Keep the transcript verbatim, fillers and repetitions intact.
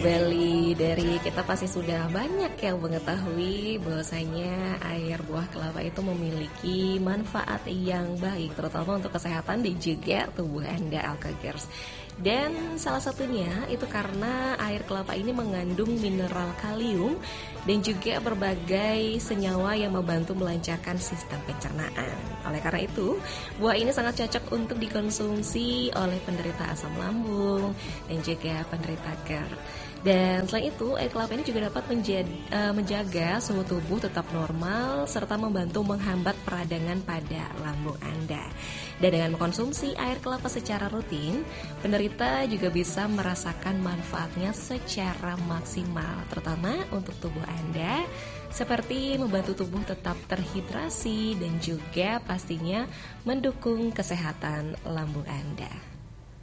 Bali, dari kita pasti sudah banyak yang mengetahui bahwasanya air buah kelapa itu memiliki manfaat yang baik, terutama untuk kesehatan dan juga tubuh Anda, Alkagers. Dan salah satunya itu karena air kelapa ini mengandung mineral kalium dan juga berbagai senyawa yang membantu melancarkan sistem pencernaan. Oleh karena itu, buah ini sangat cocok untuk dikonsumsi oleh penderita asam lambung dan juga penderita GERD. Dan selain itu, air kelapa ini juga dapat menjadi, uh, menjaga suhu tubuh tetap normal serta membantu menghambat peradangan pada lambung Anda. Dan dengan mengkonsumsi air kelapa secara rutin, penderita juga bisa merasakan manfaatnya secara maksimal, terutama untuk tubuh Anda, seperti membantu tubuh tetap terhidrasi dan juga pastinya mendukung kesehatan lambung Anda.